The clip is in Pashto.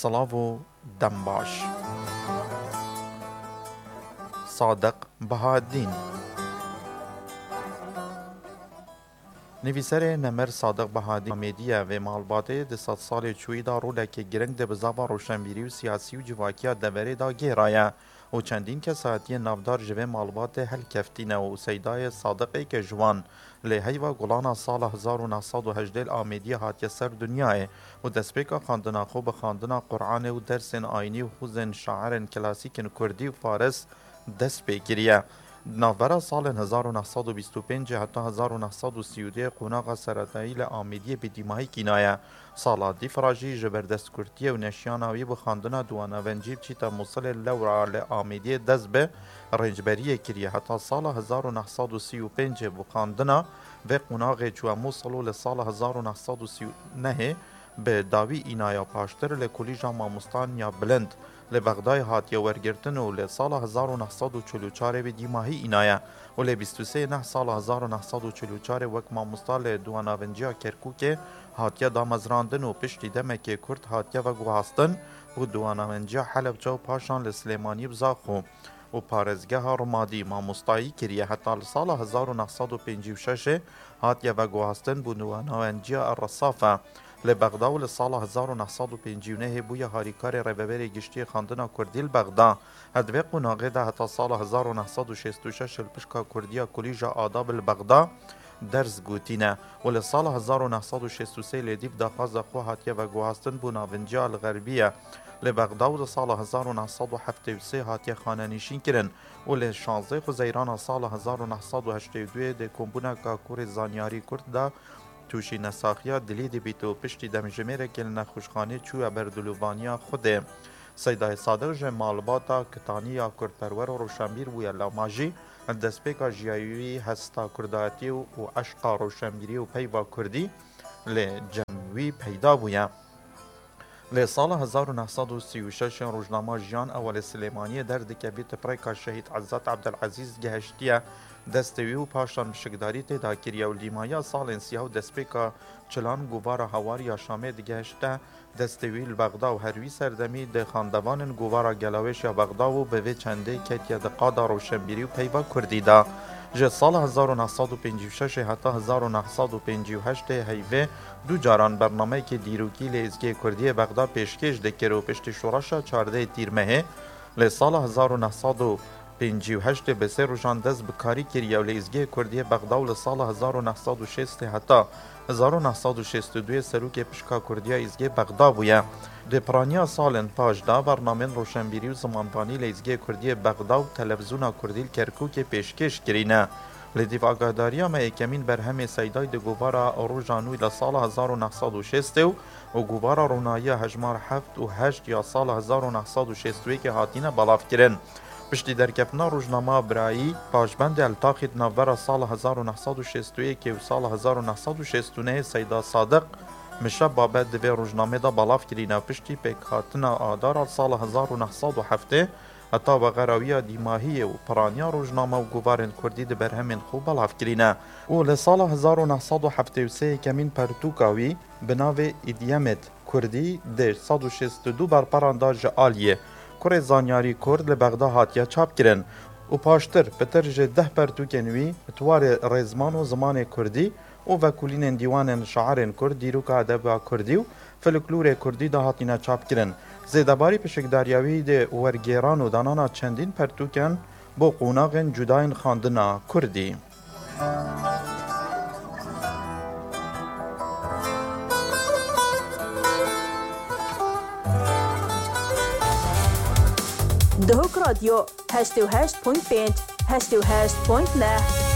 سلاو و دمباش. صادق بهادین نویسر نمر صادق بهادین آمیدیه و مالباته ده 100 سال چوی دا رولک گرنگ ده بزاوا روشنبیری و سیاسی و جواکیا دوره دا گیرایه و چندین کساتی نافدار جوه مالبات هل کفتینه و سیدای صادقی که جوان لحیوه گلانا سال 1918 آمیدی هاتیه سر دنیای و دسپیکا خاندنا خوب خاندنا قرآن و درس آینی و خوزن شاعر کلاسیک کردی و فارس دست پیگیریه. ناورا سال 1925 حتی 1932 قوناغ سرطایی لآمیدی بدیماهی کنایه. سالا دیفراجی جبردست کرتیه و نشیاناوی بخاندنا دوانا ونجیب چیتا موصل لورا لآمیدی دست به رنجبریه کریه. حتی سال 1935 بخاندنا و قوناغ چوه موصلو لسال 1939 به داوی اینایا پاشتر لکولیجا ماموستان یا بلند لبغدای هاتیه ورگرتن و لسال 1944 به دیماهی اینایه و ل23 نه سال 1944 وک ماموستا لدواناونجیا کرکوک هاتیه دامزراندن و پشتی دمک کرد هاتیه و گوهاستن و دواناونجیا حلب جو پاشان لسلیمانی بزاخو و پارزگاه رمادی ماموستایی کریه. حتی سال 1956 هاتیه و گوهاستن بو دواناونجیا الرصافه لبغدا و لسال 1959 بویا هاریکار رببری گشتی خاندنا کردی لبغدا هدوی قناغه ده حتی سال 1966 الپشکا کردیا کلیجا آداب لبغدا درس گوتینه و لسال 1963 لدیف داخاز خو هاتیه و گوهستن بو ناونجا الغربیه لبغدا و سال 1973 هاتیه خانانشین کرن و لشانزه خزیران سال 1982 ده کمبونا کاکور زانیاری کرد ده توشی نساخیا دلی دی بیتو پشتی دمجمره کل نخوشخانه چوه بردلوبانیا خوده. سیدای صادق جمالباتا کتانیا کردپرور و روشنبیر بویا لاماجی دسپیکا جیایوی هستا کرداتی و عشقا روشنبیری و پیوا کردی لجموی پیدا بویا. لسال 1936 روزنامه جان اول سلیمانی در دکبیت پریکا شهید عزت عبدالعزیز گهشتیه دستوی و پاشان بشکداری تیدا کریه و لیمایا سال انسیه و دسپیکا چلان گوارا هواریا شامه دگهشته دستوی لبغدا و هروی سردمی ده خاندوان گوارا گلاوش یا بغدا و به چنده کتیا دقادا روشنبیری و پیوا کردی دا. جه سال 1956 حتی 1958 هیوه دو جاران برنامه که دیروکی لزگی کردی بغدا پیشکش دکر و پشت شوراشا 14 تیرمه لسال 1958 به سه روشان دست بکاری کریه و لزگی کردی بغدا و لسال 1960 حتی 1962 سروک پشکا کردی ازگی بغدا بویه. ده پرانیا سالن پاش دا برنامه روشنبیری و زمانبانی لزگی کردی بغدا و تلویزیون کردی کرکوک پیشکش کرینه. لدیف آگاهداریا ما اکمین برهم سیدای ده گوارا روژانوی لسال 1960 و گوارا رونایی هجمار 7 و 8 یا سال 1961 که هاتینه بلاف کرن. پشتی درکپنا روزنامه برایی پاشبند التاقید نوورا سال 1961 و سال 1969 سیدا صادق مشه بابت دوی روزنامه دا بلاف کرینه. پشتی پیکاتنا آدار سال 1907 حتی و غراوی دیماهی و پرانیا روزنامه و گوارن کردی ده برهمین خوب بلاف کرینه. و لسال 1973 کمین پرتوکاوی بناوی ایدیمت کردی ده 162 برپرانداج آلیه کره زانیاری کرد لبغدا هاتیه چاپ کرن و پاشتر پتر جه 10 پرتوکنوی توار رزمان و زمان کردی و وکولین دیوان شعر کرد دیروکا ادب کردی و فلکلور کردی ده هاتینه چاپ کرن. زیدباری پشکداریاوی ده ورگیران و دانانا چندین پرتوکن با قوناغن جداین خاندنا کردی. دهوک رادیو 88.5 88.9